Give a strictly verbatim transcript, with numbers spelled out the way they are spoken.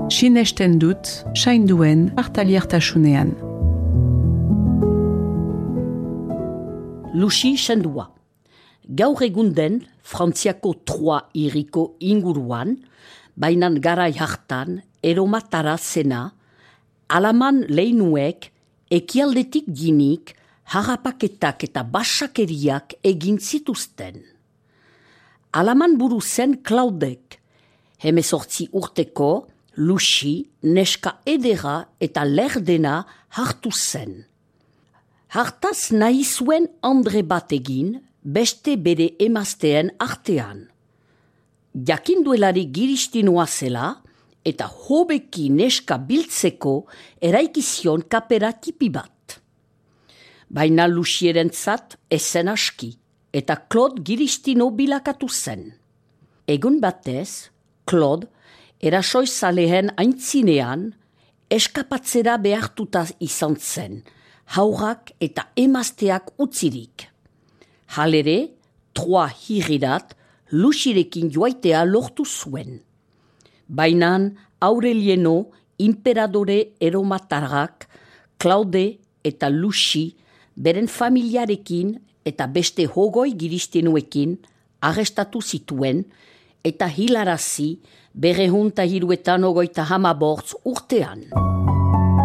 Sinesten dut, sainduen partaliertasunean. Lucy sendua. Gaur egunden, Frantziako Troa hiriko inguruan, bainan garai hartan, eromatara zena, alaman leinuek, ekialdetik ginik, harrapaketak eta basakeriak egin zituzten. Alaman buru zen Claudek, hemezortzi urteko, Lucy, neska edera eta lerdena hartu zen. Hartaz nahi zuen Andre bat egin, beste bere emazteen artean. Jakinduelari giristinoa zela, eta hobeki neska biltzeko eraikizion kapera tipi bat. Baina Lucierentzat ezen aski, eta Claude giristino bilakatu zen. Egun batez, Claude, erasoizalehen aintzinean, eskapatzera behartuta izan zen, haurak eta emazteak utzirik. Halere, Troa hirirat, Lucirekin joaitea lortu zuen. Bainan, Aurelieno, imperadore eromatarrak, Claude eta Lucy, beren familiarekin eta beste hogoi giristinoekin arrestatu zituen eta hilarazi berehun eta hiruetan ogoita hamabortz urtean.